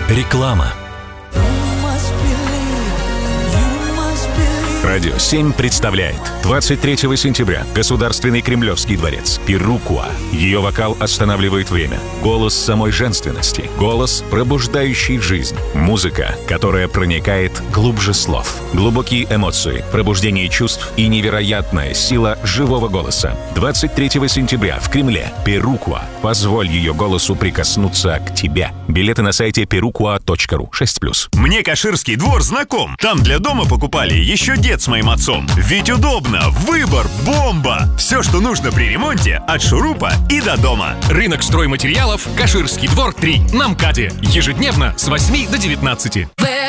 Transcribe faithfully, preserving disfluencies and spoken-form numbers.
Реклама. Радио семь представляет двадцать третьего сентября Государственный Кремлевский дворец. Перукуа. Ее вокал останавливает время. Голос самой женственности. Голос, пробуждающий жизнь. Музыка, которая проникает глубже слов. Глубокие эмоции, пробуждение чувств и невероятная сила живого голоса. двадцать третьего сентября в Кремле. Перукуа. Позволь ее голосу прикоснуться к тебе. Билеты на сайте перукуа точка ру. шесть плюс. Мне Каширский двор знаком. Там для дома покупали еще дед с моим отцом. Ведь удобно, выбор, бомба. Все, что нужно при ремонте, от шурупа и до дома. Рынок стройматериалов, Каширский двор три на МКАДе. Ежедневно с восьми до девятнадцати.